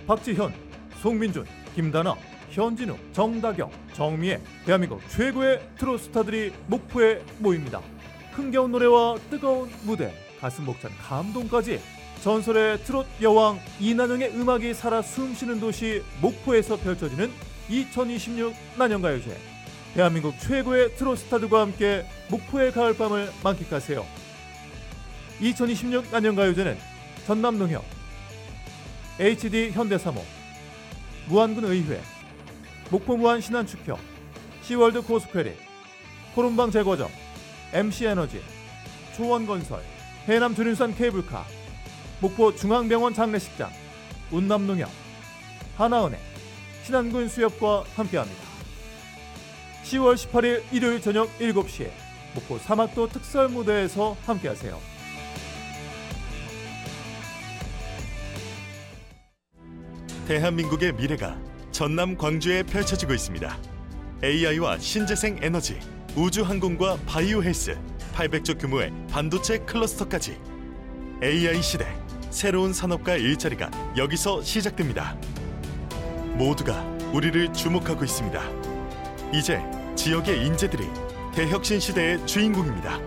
박지현, 송민준, 김다나, 현진우, 정다경, 정미애, 대한민국 최고의 트롯 스타들이 목포에 모입니다. 흥겨운 노래와 뜨거운 무대, 가슴 벅찬 감동까지 전설의 트롯 여왕 이난영의 음악이 살아 숨쉬는 도시 목포에서 펼쳐지는 2026 난영가요제. 대한민국 최고의 트롯 스타들과 함께 목포의 가을밤을 만끽하세요. 2026 난영가요제는 전남농협, HD 현대사모, 무안군의회, 목포무안 신한축협, 시월드 코스퀘리, 코롬방 제과점, MC에너지, 초원건설, 해남 두륜산 케이블카, 목포 중앙병원 장례식장, 운남농협, 하나은행, 신안군 수협과 함께합니다. 10월 18일 일요일 저녁 7시에 목포 사막도 특설 무대에서 함께하세요. 대한민국의 미래가 전남 광주에 펼쳐지고 있습니다. AI와 신재생 에너지, 우주항공과 바이오 헬스, 800조 규모의 반도체 클러스터까지 AI 시대, 새로운 산업과 일자리가 여기서 시작됩니다. 모두가 우리를 주목하고 있습니다. 이제 지역의 인재들이 대혁신 시대의 주인공입니다.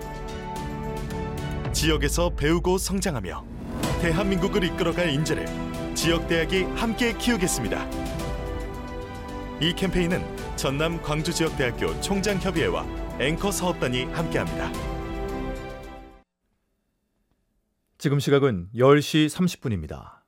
지역에서 배우고 성장하며 대한민국을 이끌어갈 인재를 지역대학이 함께 키우겠습니다. 이 캠페인은 전남 광주지역대학교 총장협의회와 앵커 사업단이 함께합니다. 지금 시각은 10시 30분입니다.